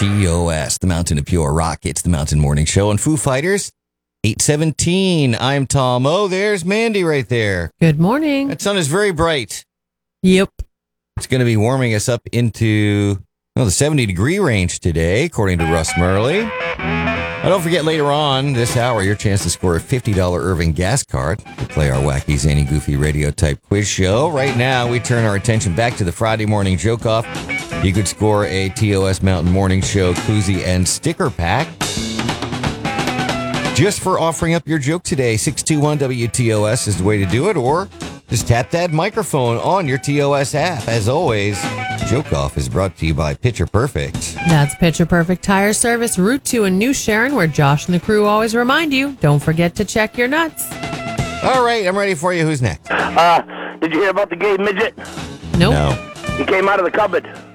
TOS, the Mountain of Pure Rock. It's the Mountain Morning Show on Foo Fighters. 8:17. I'm Tom. Oh, there's Mandy right there. Good morning. That sun is very bright. Yep. It's going to be warming us up into the 70-degree range today, according to Russ Murley. Now, don't forget later on this hour, your chance to score a $50 Irving gas card to play our wacky, zany, goofy radio-type quiz show. Right now, we turn our attention back to the Friday morning joke-off. You could score a TOS Mountain Morning Show koozie and sticker pack just for offering up your joke today. 621-WTOS is the way to do it, or just tap that microphone on your TOS app. As always, Joke Off is brought to you by Picture Perfect. That's Picture Perfect Tire Service, Route 2 in New Sharon, where Josh and the crew always remind you, don't forget to check your nuts. All right, I'm ready for you. Who's next? Did you hear about the gay midget? Nope. No. He came out of the cupboard.